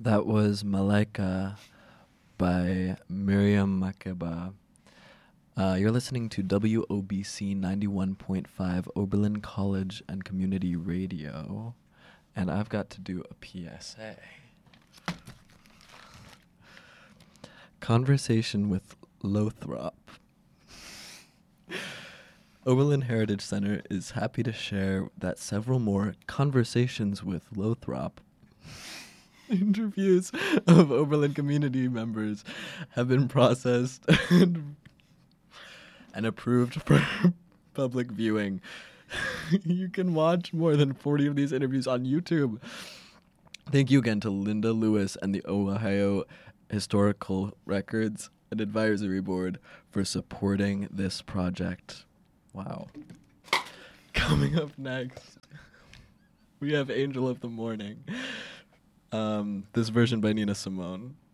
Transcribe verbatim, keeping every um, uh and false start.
That was Malaika by Miriam Makeba. Uh, you're listening to W O B C ninety-one point five Oberlin College and Community Radio, and I've got to do a P S A. Conversation with Lothrop. Oberlin Heritage Center is happy to share that several more conversations with Lothrop interviews of Oberlin community members have been processed and, and approved for public viewing. You can watch more than forty of these interviews on YouTube. Thank you again to Linda Lewis and the Ohio Historical Records and Advisory Board for supporting this project. Wow. Coming up next, we have Angel of the Morning. Um, this version by Nina Simone.